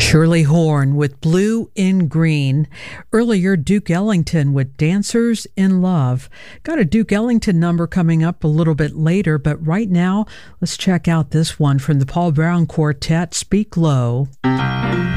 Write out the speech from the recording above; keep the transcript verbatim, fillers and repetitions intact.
Shirley Horn with Blue in Green. Earlier, Duke Ellington with Dancers in Love. Got a Duke Ellington number coming up a little bit later, but right now, let's check out this one from the Paul Brown Quartet, Speak Low.